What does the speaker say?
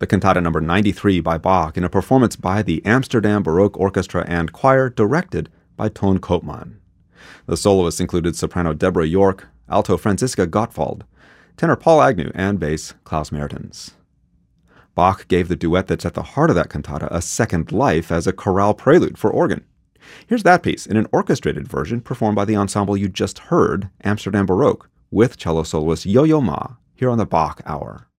the cantata number 93 by Bach in a performance by the Amsterdam Baroque Orchestra and Choir directed by Ton Koopman. The soloists included soprano Deborah York, alto Franziska Gottwald, tenor Paul Agnew, and bass Klaus Mertens. Bach gave the duet that's at the heart of that cantata a second life as a chorale prelude for organ. Here's that piece in an orchestrated version performed by the ensemble you just heard, Amsterdam Baroque, with cello soloist Yo-Yo Ma, here on the Bach Hour.